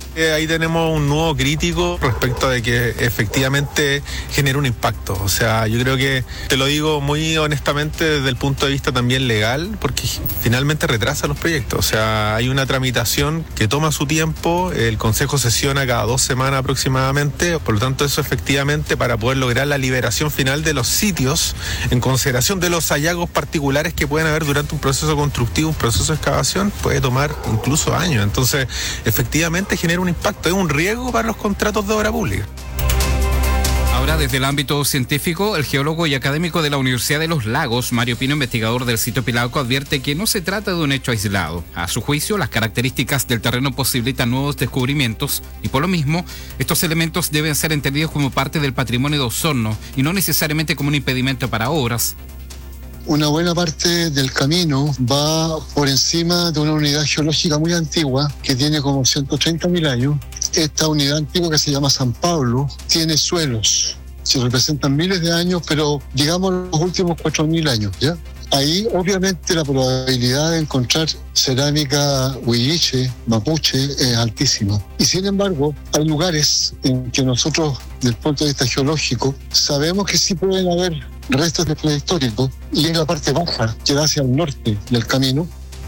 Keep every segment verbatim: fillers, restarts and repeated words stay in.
Eh, ahí tenemos un nuevo crítico respecto de que efectivamente genera un impacto. O sea, yo creo que, te lo digo muy honestamente desde el punto de vista también legal, porque finalmente retrasa los proyectos. O sea, hay una tramitación que toma su tiempo, el Consejo sesiona cada dos semanas aproximadamente, por lo tanto eso efectivamente para poder lograr la liberación final de los sitios en consideración de los hallazgos particulares que pueden haber durante un proceso constructivo, un proceso de excavación, puede tomar incluso años. Entonces, efectivamente genera un impacto, es un riesgo para los contratos de obra pública. Ahora, desde el ámbito científico, el geólogo y académico de la Universidad de los Lagos, Mario Pino, investigador del sitio Pilauco, advierte que no se trata de un hecho aislado. A su juicio, las características del terreno posibilitan nuevos descubrimientos y, por lo mismo, estos elementos deben ser entendidos como parte del patrimonio de Osorno y no necesariamente como un impedimento para obras. Una buena parte del camino va por encima de una unidad geológica muy antigua que tiene como ciento treinta mil años. Esta unidad antigua que se llama San Pablo tiene suelos. Se representan miles de años, pero digamos los últimos cuatro mil años, ¿ya? Ahí obviamente la probabilidad de encontrar cerámica huilliche, mapuche, es altísima. Y sin embargo, hay lugares en que nosotros, desde el punto de vista geológico, sabemos que sí pueden haber restos de prehistórico, y en la parte baja, que va hacia el norte del camino.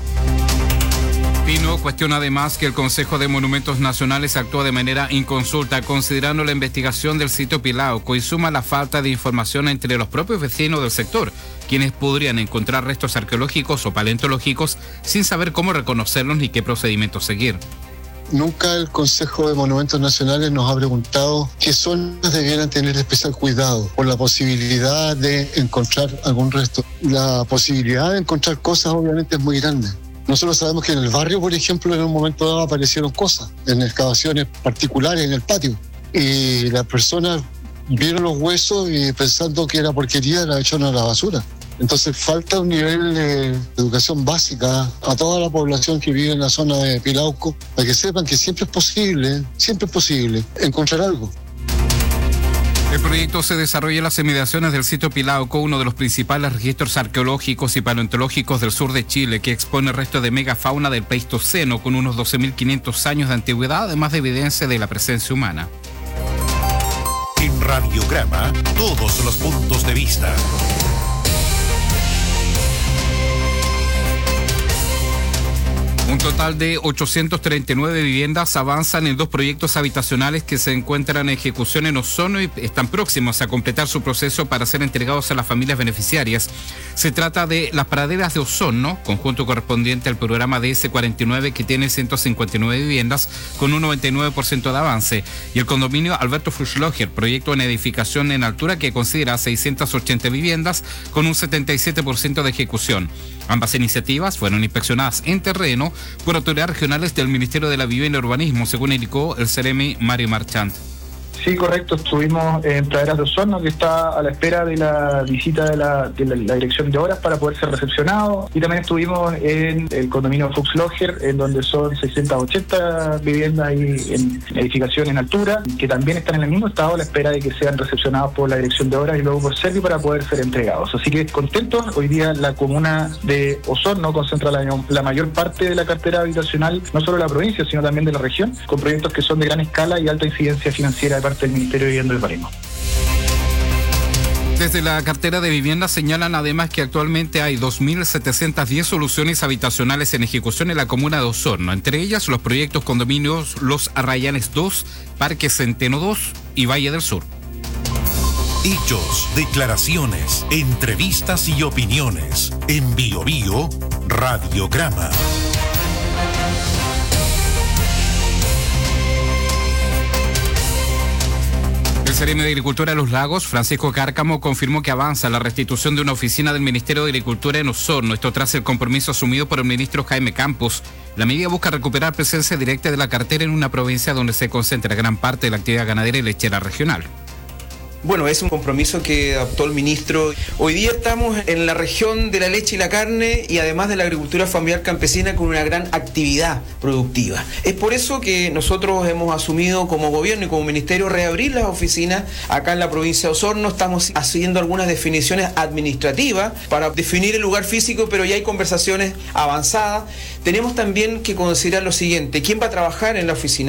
Pino cuestiona además que el Consejo de Monumentos Nacionales actúa de manera inconsulta, considerando la investigación del sitio Pilauco, y suma la falta de información entre los propios vecinos del sector, quienes podrían encontrar restos arqueológicos o paleontológicos sin saber cómo reconocerlos ni qué procedimientos seguir. Nunca el Consejo de Monumentos Nacionales nos ha preguntado qué zonas debieran tener especial cuidado por la posibilidad de encontrar algún resto. La posibilidad de encontrar cosas obviamente es muy grande. Nosotros sabemos que en el barrio, por ejemplo, en un momento dado aparecieron cosas, en excavaciones particulares en el patio. Y las personas vieron los huesos y pensando que era porquería, la echaron a la basura. Entonces falta un nivel de educación básica a toda la población que vive en la zona de Pilauco, para que sepan que siempre es posible, siempre es posible encontrar algo. El proyecto se desarrolla en las inmediaciones del sitio Pilauco, uno de los principales registros arqueológicos y paleontológicos del sur de Chile, que expone restos de megafauna del Pleistoceno con unos doce mil quinientos años de antigüedad, además de evidencia de la presencia humana. En Radiograma, todos los puntos de vista. Un total de ochocientas treinta y nueve viviendas avanzan en dos proyectos habitacionales que se encuentran en ejecución en Osorno y están próximos a completar su proceso para ser entregados a las familias beneficiarias. Se trata de Las Praderas de Osorno, conjunto correspondiente al programa D S cuarenta y nueve, que tiene ciento cincuenta y nueve viviendas con un noventa y nueve por ciento de avance, y el condominio Alberto Fuchslocher, proyecto en edificación en altura que considera seiscientas ochenta viviendas con un setenta y siete por ciento de ejecución. Ambas iniciativas fueron inspeccionadas en terreno por autoridades regionales del Ministerio de la Vivienda y Urbanismo, según indicó el Ceremi Mario Marchant. Sí, correcto. Estuvimos en Praderas de Osorno, que está a la espera de la visita de la, de la, la dirección de obras para poder ser recepcionado. Y también estuvimos en el condominio Fuchslocher, en donde son seiscientas ochenta viviendas ahí en edificación en altura, que también están en el mismo estado a la espera de que sean recepcionados por la dirección de obras y luego por Servi para poder ser entregados. Así que contentos. Hoy día la comuna de Osorno concentra la, la mayor parte de la cartera habitacional, no solo de la provincia, sino también de la región, con proyectos que son de gran escala y alta incidencia financiera de parte del Ministerio de Vivienda y Urbanismo. Desde la cartera de vivienda señalan además que actualmente hay dos mil setecientas diez soluciones habitacionales en ejecución en la comuna de Osorno, entre ellas los proyectos condominios Los Arrayanes dos, Parque Centeno dos y Valle del Sur. Hechos, declaraciones, entrevistas y opiniones. En Bio Bio, Radiograma. El Ceremi de Agricultura de los Lagos, Francisco Cárcamo, confirmó que avanza la restitución de una oficina del Ministerio de Agricultura en Osorno. Esto tras el compromiso asumido por el ministro Jaime Campos. La medida busca recuperar presencia directa de la cartera en una provincia donde se concentra gran parte de la actividad ganadera y lechera regional. Bueno, es un compromiso que adoptó el ministro. Hoy día estamos en la región de la leche y la carne y además de la agricultura familiar campesina con una gran actividad productiva. Es por eso que nosotros hemos asumido como gobierno y como ministerio reabrir las oficinas acá en la provincia de Osorno. Estamos haciendo algunas definiciones administrativas para definir el lugar físico, pero ya hay conversaciones avanzadas. Tenemos también que considerar lo siguiente: ¿quién va a trabajar en la oficina?